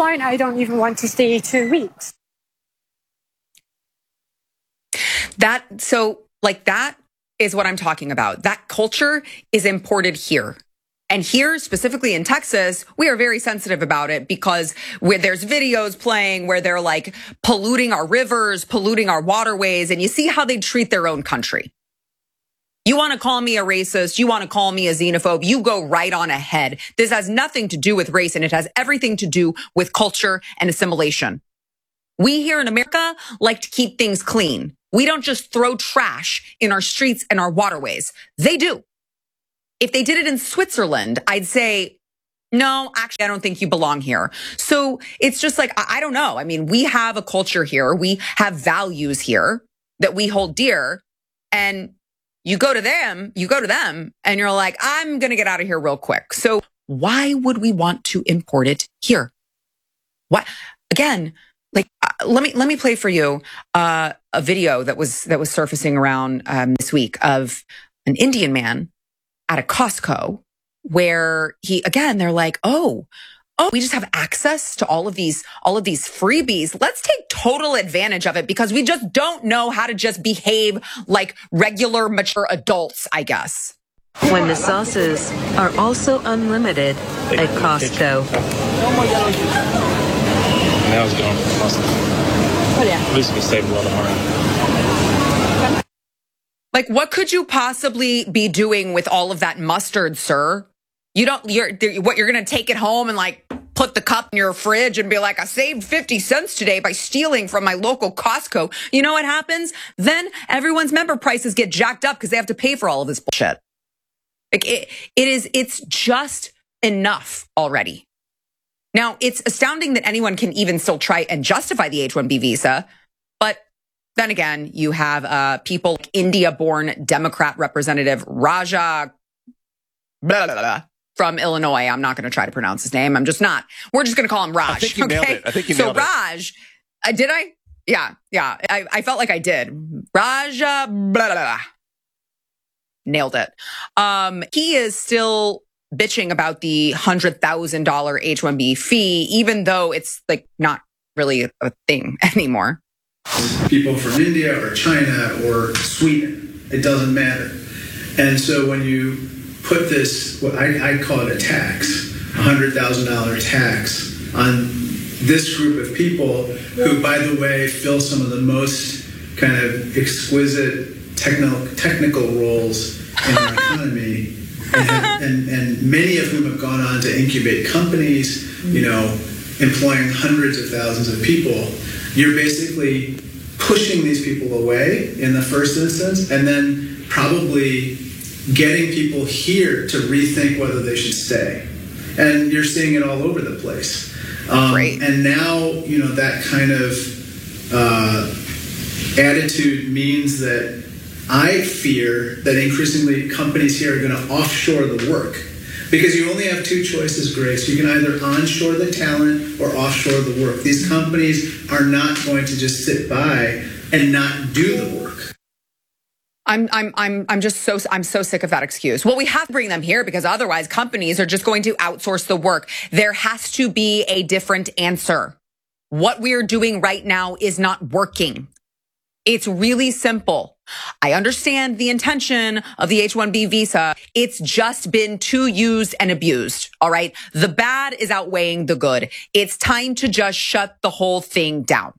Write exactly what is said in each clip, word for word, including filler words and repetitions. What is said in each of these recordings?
point, I don't even want to stay two weeks. That, so like that is what I'm talking about. That culture is imported here. And here, specifically in Texas, we are very sensitive about it because where there's videos playing where they're like polluting our rivers, polluting our waterways, and you see how they treat their own country. You want to call me a racist, you want to call me a xenophobe, you go right on ahead. This has nothing to do with race, and it has everything to do with culture and assimilation. We here in America like to keep things clean. We don't just throw trash in our streets and our waterways. They do. If they did it in Switzerland, I'd say, no, actually, I don't think you belong here. So it's just like, I don't know. I mean, we have a culture here. We have values here that we hold dear. And you go to them, you go to them and you're like, I'm going to get out of here real quick. So why would we want to import it here? What? Again, like, uh, let me, let me play for you, uh, a video that was, that was surfacing around, um, this week of an Indian man at a Costco where he, again, they're like, oh, oh, we just have access to all of these, all of these freebies. Let's take total advantage of it because we just don't know how to just behave like regular, mature adults, I guess. When the sauces are also unlimited at Costco. Now it's gone. Oh, yeah. At least we can save a lot of money. Like, what could you possibly be doing with all of that mustard, sir? You don't, you're, what, you're going to take it home and like put the cup in your fridge and be like, I saved fifty cents today by stealing from my local Costco. You know what happens? Then everyone's member prices get jacked up because they have to pay for all of this bullshit. Like, it, it is, it's just enough already. Now, it's astounding that anyone can even still try and justify the H one B visa, but then again, you have uh, people like India-born Democrat Representative Raja blah, blah, blah, from Illinois. I'm not going to try to pronounce his name. I'm just not. We're just going to call him Raj. I think you okay? nailed it. I think you so nailed Raj, uh, did I? Yeah, yeah. I, I felt like I did. Raja blah, blah, blah. Nailed it. Um, he is still bitching about the one hundred thousand dollars H one B fee, even though it's like not really a thing anymore. People from India or China or Sweden, it doesn't matter. And so when you put this, what I, I call it a tax, a one hundred thousand dollars tax on this group of people who, by the way, fill some of the most kind of exquisite techno, technical roles in our economy, and, have, and, and many of whom have gone on to incubate companies, you know, employing hundreds of thousands of people. You're basically pushing these people away in the first instance, and then probably getting people here to rethink whether they should stay. And you're seeing it all over the place. Um, right. And now, you know, that kind of uh, attitude means that I fear that increasingly companies here are going to offshore the work. Because you only have two choices, Grace. You can either onshore the talent or offshore the work. These companies are not going to just sit by and not do the work. I'm I'm I'm I'm just so I'm so sick of that excuse. Well, we have to bring them here because otherwise companies are just going to outsource the work. There has to be a different answer. What we're doing right now is not working. It's really simple. I understand the intention of the H one B visa. It's just been too used and abused. All right. The bad is outweighing the good. It's time to just shut the whole thing down.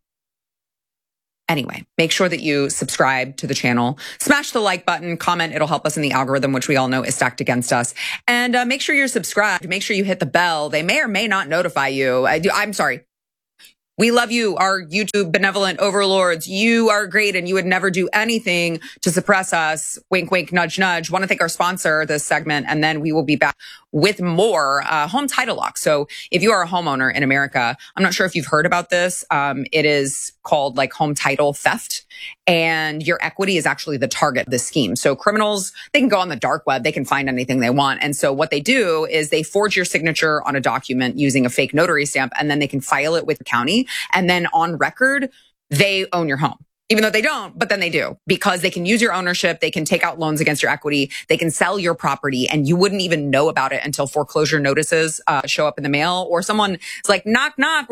Anyway, make sure that you subscribe to the channel, smash the like button, comment. It'll help us in the algorithm, which we all know is stacked against us. And uh, make sure you're subscribed. Make sure you hit the bell. They may or may not notify you. I do, I'm sorry. We love you, our YouTube benevolent overlords. You are great and you would never do anything to suppress us. Wink, wink, nudge, nudge. Want to thank our sponsor this segment, and then we will be back with more uh, home title lock. So if you are a homeowner in America, I'm not sure if you've heard about this. Um, it is called like home title theft, and your equity is actually the target of this scheme. So criminals, they can go on the dark web. They can find anything they want. And so what they do is they forge your signature on a document using a fake notary stamp, and then they can file it with the county. And then on record, they own your home. Even though they don't, but then they do, because they can use your ownership. They can take out loans against your equity. They can sell your property and you wouldn't even know about it until foreclosure notices uh, show up in the mail, or someone is like, knock, knock.